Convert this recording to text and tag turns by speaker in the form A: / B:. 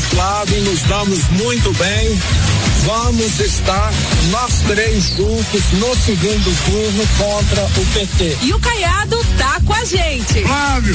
A: e Flávio nos damos muito bem. Vamos estar nós três juntos no segundo turno contra o PT.
B: E o Caiado tá com a gente.
A: Flávio,